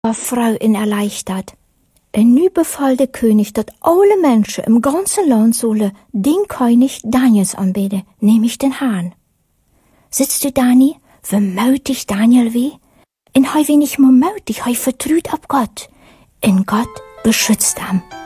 Frau in erleichtert. En nu befahl der König, dat alle Menschen im ganzen Land sollen den König Daniels anbeten, nämlich den Herrn. Sitzt du, Dani, wie mutig Daniel wie? En hij wie nicht mehr mutig, hij vertraut auf Gott. En Gott beschützt ihn.